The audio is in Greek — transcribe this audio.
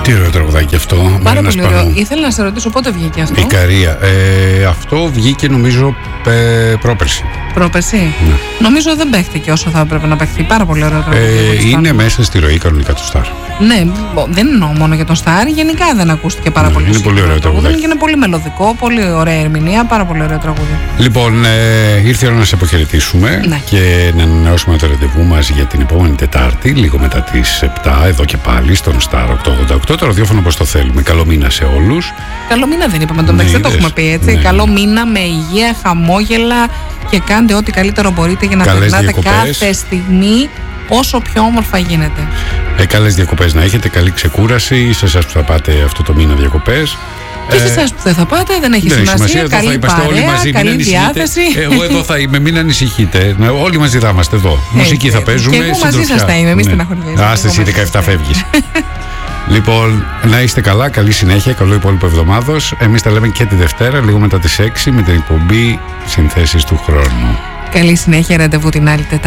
Τι ωραίο τραγουδάκι αυτό. Πάρα πολύ ωραίο. Ήθελα να σε ρωτήσω πότε βγήκε αυτό. Η Καρία. Αυτό βγήκε νομίζω πρόπερση. Πρόπερση. Ναι. Νομίζω δεν παίχτηκε όσο θα έπρεπε να παίχτει. Πάρα πολύ ωραίο τραγουδάκι. Είναι μέσα στη ροή κανονικά του Σταρ. Ναι, δεν εννοώ μόνο για τον Σταρ. Γενικά δεν ακούστηκε πάρα πολύ. Είναι πολύ ωραίο τραγουδάκι. Και είναι πολύ μελωδικό, πολύ ωραία ερμηνεία. Πάρα πολύ ωραίο τραγούδι. Λοιπόν, ήρθε η ώρα να σε αποχαιρετήσουμε και να ανανεώσουμε το ραντεβού μας για την επόμενη Τετάρτη, λίγο μετά τις 7, εδώ και πάλι στον Star 888. Το ραδιόφωνο όπως το θέλουμε. Καλό μήνα σε όλους. Καλό μήνα δεν είπαμε, τον δεν το έχουμε πει έτσι. Καλό μήνα με υγεία, χαμόγελα και κάντε ό,τι καλύτερο μπορείτε για να περνάτε κάθε στιγμή όσο πιο όμορφα γίνεται. Καλές διακοπές να έχετε, καλή ξεκούραση σε εσάς που θα πάτε αυτό το μήνα διακοπές. Και σε εσάς που δεν θα πάτε, δεν έχει σημασία. Καλή παρέα, καλή διάθεση. Εγώ εδώ θα είμαι, μην ανησυχείτε. Όλοι μαζί θα είμαστε εδώ. Μουσική θα παίζουμε. Και εγώ μαζί σας θα είμαι, μη στεναχωριέστε. Άστε εσύ 17 φεύγεις. Λοιπόν, να είστε καλά, καλή συνέχεια, καλό υπόλοιπο εβδομάδος. Εμείς τα λέμε και τη Δευτέρα, λίγο μετά τις 6 με την εκπομπή Συνθέσεις του Χρόνου. Καλή συνέχεια, ραντεβού την άλλη Τετάρτη.